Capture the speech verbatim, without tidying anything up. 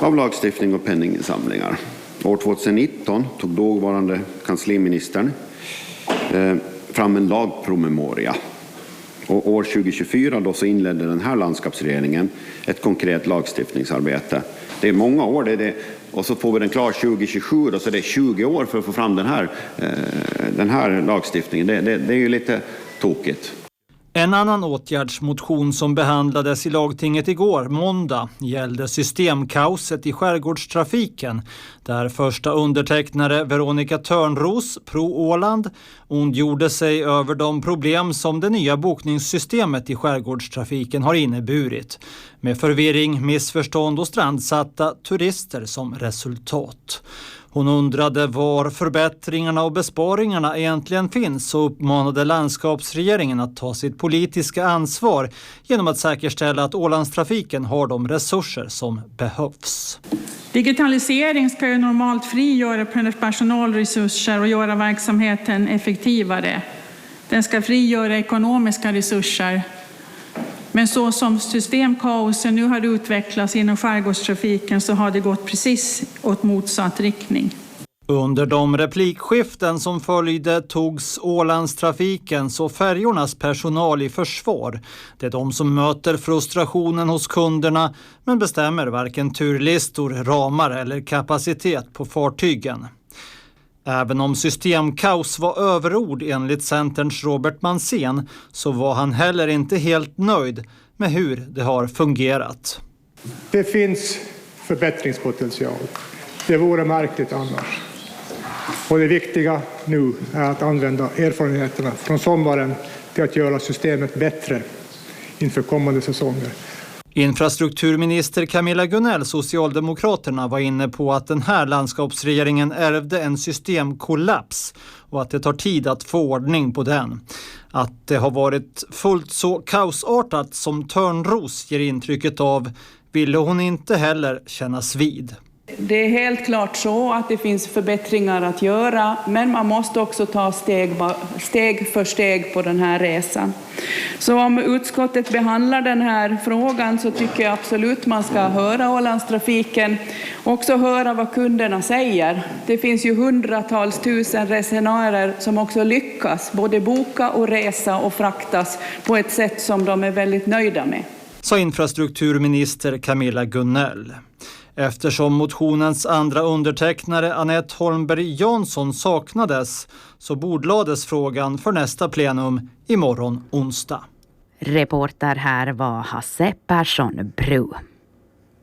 av lagstiftning och penninginsamlingar. År tjugonitton tog dåvarande kansliministern eh, fram en lagpromemoria. Och år tjugohundratjugofyra då så inledde den här landskapsregeringen ett konkret lagstiftningsarbete. Det är många år, det är det, och så får vi den klar tjugohundratjugosju, och så är det tjugo år för att få fram den här, eh, den här lagstiftningen. Det, det, det är ju lite tokigt. En annan åtgärdsmotion som behandlades i lagtinget igår, måndag, gällde systemkaoset i skärgårdstrafiken, där första undertecknare Veronica Törnros, Pro Åland, ondgjorde sig över de problem som det nya bokningssystemet i skärgårdstrafiken har inneburit, med förvirring, missförstånd och strandsatta turister som resultat. Hon undrade var förbättringarna och besparingarna egentligen finns och uppmanade landskapsregeringen att ta sitt politiska ansvar genom att säkerställa att Ålandstrafiken har de resurser som behövs. Digitalisering ska ju normalt frigöra personalresurser och göra verksamheten effektivare. Den ska frigöra ekonomiska resurser. Men så som systemkaosen nu har utvecklats inom skärgårdstrafiken så har det gått precis åt motsatt riktning. Under de replikskiften som följde togs Ålandstrafikens och färjornas personal i försvar. Det är de som möter frustrationen hos kunderna men bestämmer varken turlistor, ramar eller kapacitet på fartygen. Även om systemkaos var överord enligt Centerns Robert Mansén så var han heller inte helt nöjd med hur det har fungerat. Det finns förbättringspotential. Det vore märkligt annars. Och det viktiga nu är att använda erfarenheterna från sommaren till att göra systemet bättre inför kommande säsonger. Infrastrukturminister Camilla Gunnell, Socialdemokraterna, var inne på att den här landskapsregeringen ärvde en systemkollaps och att det tar tid att få ordning på den. Att det har varit fullt så kaosartat som Törnros ger intrycket av ville hon inte heller kännas vid. Det är helt klart så att det finns förbättringar att göra, men man måste också ta steg, steg för steg på den här resan. Så om utskottet behandlar den här frågan så tycker jag absolut man ska höra Ålandstrafiken och också höra vad kunderna säger. Det finns ju hundratals tusen resenärer som också lyckas både boka och resa och fraktas på ett sätt som de är väldigt nöjda med. Sa infrastrukturminister Camilla Gunnell. Eftersom motionens andra undertecknare Anette Holmberg Jansson saknades så bordlades frågan för nästa plenum imorgon onsdag. Reporter här var Hasse Persson Bru.